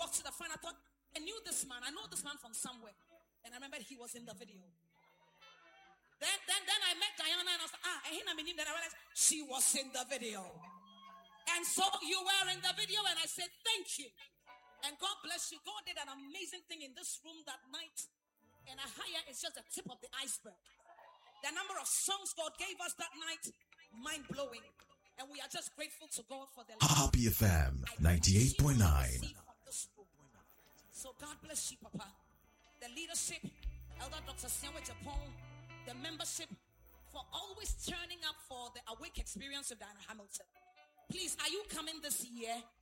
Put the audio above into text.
got to the front, I thought, I knew this man. I know this man from somewhere. And I remember he was in the video. Then I met Diana and I was like, then I realized she was in the video. And so you were in the video and I said, thank you. And God bless you. God did an amazing thing in this room that night. And Ahaya is just the tip of the iceberg. The number of songs God gave us that night, mind-blowing. And we are just grateful to God for the Happy FM 98.9. So God bless you, Papa. The leadership, Elder Dr. Sianwe Japon, the membership, for always turning up for the Awake experience of Diana Hamilton. Please, are you coming this year?